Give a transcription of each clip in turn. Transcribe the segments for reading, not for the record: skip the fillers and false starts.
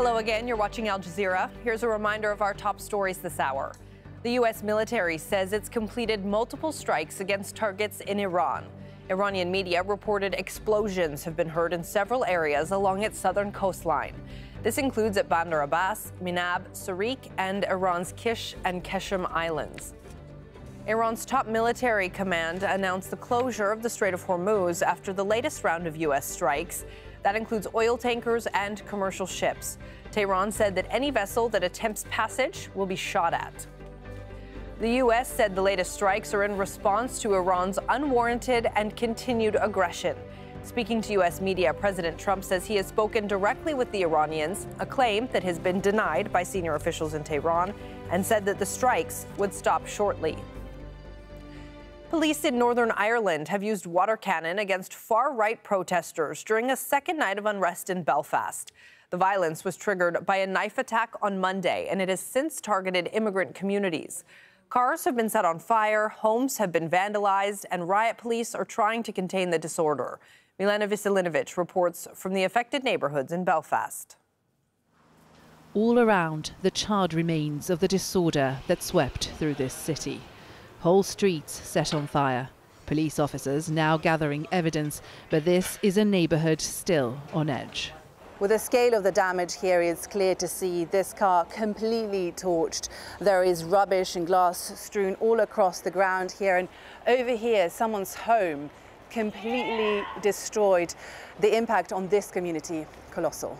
Hello again, you're watching Al Jazeera. Here's a reminder of our top stories this hour. The U.S. military says it's completed multiple strikes against targets in Iran. Iranian media reported explosions have been heard in several areas along its southern coastline. This includes at Bandar Abbas, Minab, Sarik, and Iran's Kish and Keshem Islands. Iran's top military command announced the closure of the Strait of Hormuz after the latest round of U.S. strikes. That includes oil tankers and commercial ships. Tehran said that any vessel that attempts passage will be shot at. The U.S. said the latest strikes are in response to Iran's unwarranted and continued aggression. Speaking to U.S. media, President Trump says he has spoken directly with the Iranians, a claim that has been denied by senior officials in Tehran, and said that the strikes would stop shortly. Police in Northern Ireland have used water cannon against far-right protesters during a second night of unrest in Belfast. The violence was triggered by a knife attack on Monday, and it has since targeted immigrant communities. Cars have been set on fire, homes have been vandalized, and riot police are trying to contain the disorder. Milena Veselinovic reports from the affected neighborhoods in Belfast. All around, the charred remains of the disorder that swept through this city. Whole streets set on fire. Police officers now gathering evidence, but this is a neighborhood still on edge. With the scale of the damage here, it's clear to see this car completely torched. There is rubbish and glass strewn all across the ground here, and over here, someone's home completely destroyed. The impact on this community, colossal.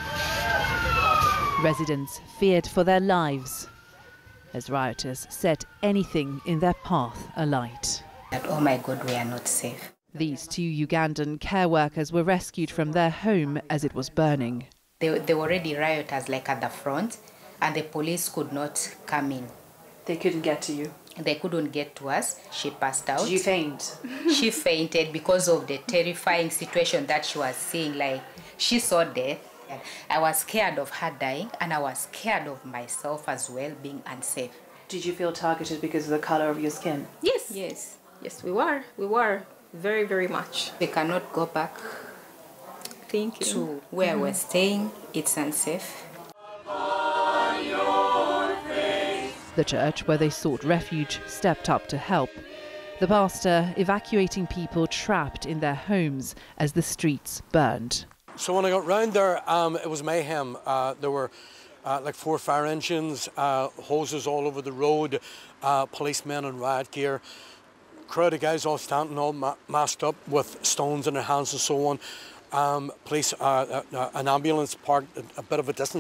Residents feared for their lives as rioters set anything in their path alight. Oh my God, we are not safe. These two Ugandan care workers were rescued from their home as it was burning. They were already rioters like at the front, and the police could not come in. They couldn't get to you? They couldn't get to us. She passed out. Did you faint? She fainted because of the terrifying situation that she was seeing. Like, she saw death. I was scared of her dying, and I was scared of myself as well, being unsafe. Did you feel targeted because of the color of your skin? Yes, we were. We were very, very much. We cannot go back to where we're staying. It's unsafe. The church where they sought refuge stepped up to help. The pastor evacuating people trapped in their homes as the streets burned. So when I got round there, it was mayhem. There were like 4 fire engines, hoses all over the road, policemen in riot gear, crowd of guys all standing all masked up with stones in their hands and so on. Police, an ambulance parked a bit of a distance